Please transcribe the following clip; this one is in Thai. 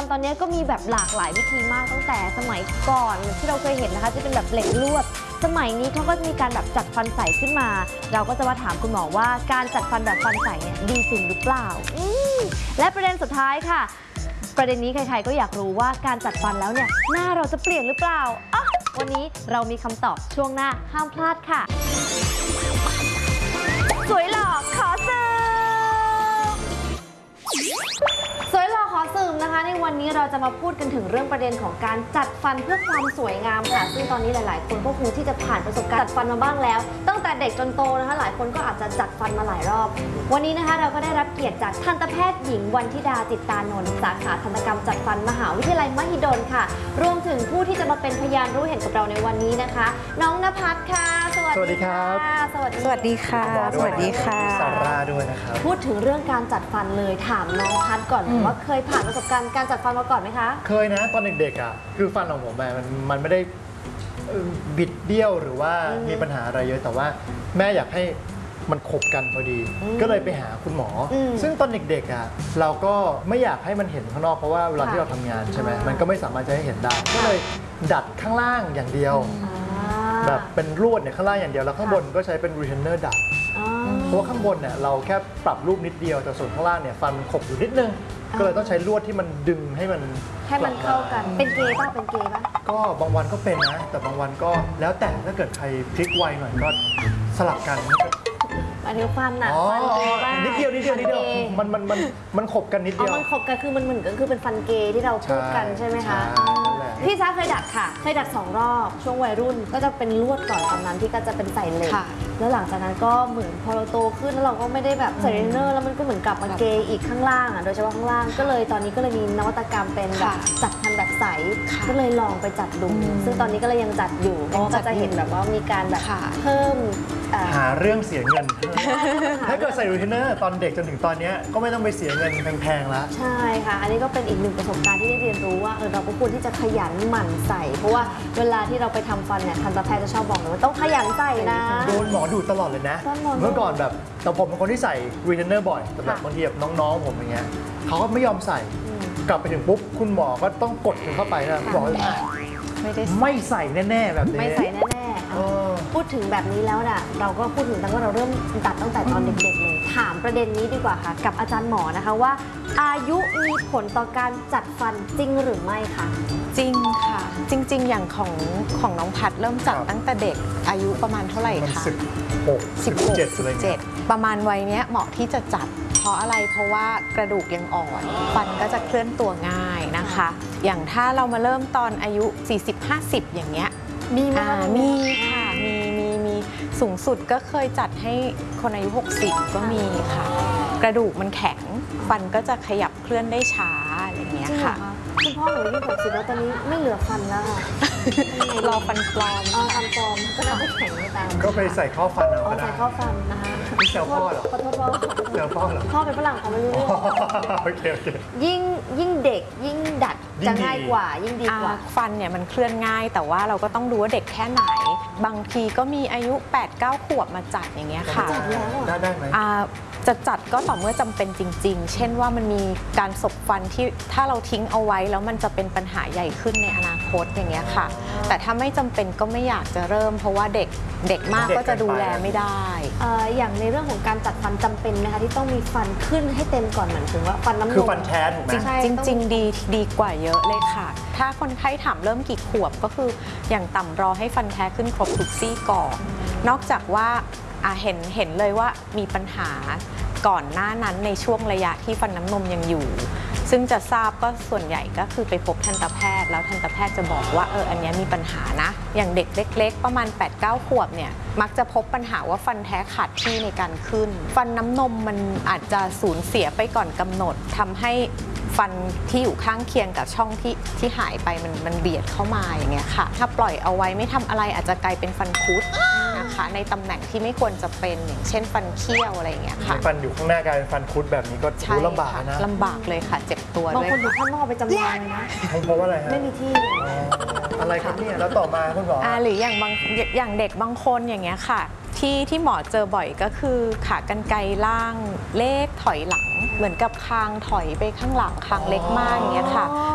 ตอนนี้ก็มีแบบหลากหลายวิธีมากตั้งแต่สมัยก่อนที่เราเคยเห็นนะคะที่เป็นแบบเหล็กลวดสมัยนี้เขาก็มีการแบบจัดฟันใสขึ้นมาเราก็จะมาถามคุณหมอว่าการจัดฟันแบบฟันใสเนี่ยดีจริงหรือเปล่าและประเด็นสุดท้ายค่ะประเด็นนี้ใครๆก็อยากรู้ว่าการจัดฟันแล้วเนี่ยหน้าเราจะเปลี่ยนหรือเปล่าวันนี้เรามีคำตอบช่วงหน้าห้ามพลาดค่ะสวยหล่อขอสืบสวยหล่อขอสืบนะคะในวันนี้เราจะมาพูดกันถึงเรื่องประเด็นของการจัดฟันเพื่อความสวยงามค่ะซึ่งตอนนี้หลายๆคนก็คงที่จะผ่านประสบการณ์จัดฟันมาบ้างแล้วตั้งแต่เด็กจนโตนะคะหลายคนก็อาจจะจัดฟันมาหลายรอบวันนี้นะคะเราก็ได้รับเกียรติจากทันตแพทย์หญิงวรรณธิดาจิตตานนท์สาขาทันตกรรมจัดฟันมหาวิทยาลัยมหิดลค่ะรวมถึงผู้ที่จะมาเป็นพยานรู้เห็นกับเราในวันนี้นะคะน้องณภัสค่ะสวัสดีครับสวัสดีค่ะสวัสดีค่ะซาร่าด้วยนะครับพูดถึงเรื่องการจัดฟันเลยถามน้องพัดก่อนว่าเคยผ่านประสบการณ์การจัดฟันมาก่อนไหมคะเคยนะตอนเด็กๆอ่ะคือฟันของผมมันไม่ได้บิดเบี้ยวหรือว่ามีปัญหาอะไรเยอะแต่ว่าแม่อยากให้มันขบกันพอดีก็เลยไปหาคุณหมอซึ่งตอนเด็กๆอ่ะเราก็ไม่อยากให้มันเห็นข้างนอกเพราะว่าเวลาที่เราทำงานใช่ไหมมันก็ไม่สามารถจะให้เห็นได้ก็เลยดัดข้างล่างอย่างเดียวแบบเป็นลวดเนี่ยข้างล่างอย่างเดียวแล้วข้างบนก็ใช้เป็นรีเทนเนอร์ดัดเพราะว่าข้างบนเนี่ยเราแค่ปรับรูปนิดเดียวแต่ส่วนข้างล่างเนี่ยฟันขบอยู่นิดนึงก็เลยต้องใช้ลวดที่มันดึงให้มันเข้ากันเป็นเกย์ป่ะเป็นเกย์ป่ะก็บางวันก็เป็นนะแต่บางวันก็แล้วแต่ถ้าเกิดใครพลิกไวหน่อยก็สลับกันอันนี้ฟันน่ะฟันเกย์ป่ะนิดเดียวมันขบกันนิดเดียวมันขบกันคือมันเหมือนก็คือเป็นฟันเกย์ที่เราพูดกันใช่ไหมคะพี่ช้าเคยดัดค่ะเคยดัด2 รอบช่วงวัยรุ่นก็จะเป็นลวดก่อนตอนนั้นที่ก็จะเป็นใส่เหล็กแล้วหลังจากนั้นก็เหมือนพอเราโตขึ้นแล้วเราก็ไม่ได้แบบใส่เทรนเนอร์แล้วมันก็เหมือนกลับมาเกย์อีกข้างล่างโดยเฉพาะข้างล่างก็เลยตอนนี้ก็เลยมีนวัตกรรมเป็นแบบจัดฟันแบบใสก็เลยลองไปจัดดูซึ่งตอนนี้ก็เลยยังจัดอยู่ก็จะเห็นแบบว่ามีการแบบเพิ่มหาเรื่องเสียเงินถ้าเกิดใส่รีเทนเนอร์ตอนเด็กจนถึงตอนนี้ก็ไม่ต้องไปเสียเงินแพงๆแล้วใช่ค่ะอันนี้ก็เป็นอีกหนึ่งประสบการณ์ที่ได้เรียนรู้ว่าเราก็ควรที่จะขยันหมั่นใส่เพราะว่าเวลาที่เราไปทำฟันเนี่ยทันตแพทย์จะชอบบอกเลยว่าต้องขยันใส่นะโดนหมอดูตลอดเลยนะเมื่อก่อนแบบแต่ผมเป็นคนที่ใส่รีเทนเนอร์บ่อยแต่แบบบางทีแบบน้องๆผมอย่างเงี้ยเขาก็ไม่ยอมใส่กลับไปถึงปุ๊บคุณหมอก็ต้องกดถึงเข้าไปนะบอกไม่ใส่แน่ๆแบบนี้ไม่ใส่แน่ๆพูดถึงแบบนี้แล้วน่ะเราก็พูดถึงตั้งว่าเราเริ่มตัดตั้งแต่ตอนเด็กๆเลยถามประเด็นนี้ดีกว่าค่ะกับอาจารย์หมอนะคะว่าอายุมีผลต่อการจัดฟันจริงหรือไม่คะจริงค่ะจริงๆอย่างของน้องพัดเริ่มจัดตั้งแต่เด็กอายุประมาณเท่าไหร่คะ16-17ประมาณวัยนี้เหมาะที่จะจัดเพราะอะไรเพราะว่ากระดูกยังอ่อนฟันก็จะเคลื่อนตัวง่ายนะคะอย่างถ้าเรามาเริ่มตอนอายุ40-50อย่างเงี้ยมีไหมมีค่ะมีสูงสุดก็เคยจัดให้คนอายุ60ก็มีค่ะกระดูกมันแข็งฟันก็จะขยับเคลื่อนได้ช้าอะไรอย่างเงี้ยค่ะคุณพ่อหนูอายุ60แล้วตอนนี้ไม่เหลือฟันแล้วรอฟันปลอมฟันปลอมก็น่าจะแข็งตามก็ไปใส่ข้อฟันเอาใส่ข้อฟันนะคะนี่เซลพ่อเหรอขอโทษพ่อเซลพ่อเหรอพ่อเป็นฝรั่งเขาไม่รู้เรื่องโอเคยิ่งเด็กยิ่งดัดจะง่ายกว่ายิ่งดีกว่าฟันเนี่ยมันเคลื่อนง่ายแต่ว่าเราก็ต้องดูว่าเด็กแค่ไหนบางทีก็มีอายุ 8-9 ขวบมาจัดอย่างเงี้ยค่ะได้ไหมจะจัดก็ต่อเมื่อจำเป็นจริงๆเช่นว่ามันมีการสบฟันที่ถ้าเราทิ้งเอาไว้แล้วมันจะเป็นปัญหาใหญ่ขึ้นในอนาคตอย่างเงี้ยค่ะแต่ถ้าไม่จำเป็นก็ไม่อยากจะเริ่มเพราะว่าเด็กมากก็จะดูแลไม่ได้อย่างในเรื่องของการจัดฟันจำเป็นไหมคะที่ต้องมีฟันขึ้นให้เต็มก่อนเหมือนถึงว่าฟันน้ำนมคือฟันแท้ถูกไหมจริงดีกว่าเยอะเลยค่ะถ้าคนไข้ถามเริ่มกี่ขวบก็คืออย่างต่ำรอให้ฟันแท้ขึ้นครบทุกซี่ก่อนนอกจากว่าเห็นเลยว่ามีปัญหาก่อนหน้านั้นในช่วงระยะที่ฟันน้ำนมยังอยู่ซึ่งจะทราบก็ส่วนใหญ่ก็คือไปพบทันตแพทย์แล้วทันตแพทย์จะบอกว่าอันนี้มีปัญหานะอย่างเด็กเล็กๆประมาณ 8-9 ขวบเนี่ยมักจะพบปัญหาว่าฟันแท้ขาดที่ในการขึ้นฟันน้ำนมมันอาจจะสูญเสียไปก่อนกำหนดทำให้ฟันที่อยู่ข้างเคียงกับช่องที่หายไปมันเบียดเข้ามาอย่างเงี้ยค่ะถ้าปล่อยเอาไว้ไม่ทำอะไรอาจจะกลายเป็นฟันคุดนะคะในตำแหน่งที่ไม่ควรจะเป็นอย่างเช่นฟันเคี้ยวอะไรอย่างเงี้ยค่ะฟันอยู่ข้างหน้ากลายเป็นฟันคุดแบบนี้ก็รู้ลำบากนะลำบากเลยค่ะเจ็บตัวด้วยบางคนอยู่ข้างนอกไปจำนวนนะเพราะว่าอะไรฮะไม่มีที่อะไรครับเนี่ยแล้วต่อมาคุณหมอหรืออย่างเด็กบางคนอย่างเงี้ยค่ะที่หมอเจอบ่อยก็คือขากรรไกรล่างเลขถอยหลังเหมือนกับคางถอยไปข้างหลังคางเล็กมากอย่างเงี้ยค่ะ